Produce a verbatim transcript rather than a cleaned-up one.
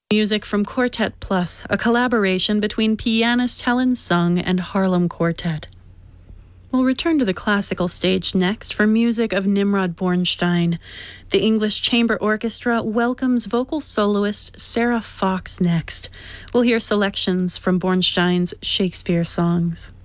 Music from Quartet Plus, a collaboration between pianist Helen Sung and Harlem Quartet. We'll return to the classical stage next for music of Nimrod Bornstein. The English Chamber Orchestra welcomes vocal soloist Sarah Fox next. We'll hear selections from Bornstein's Shakespeare songs.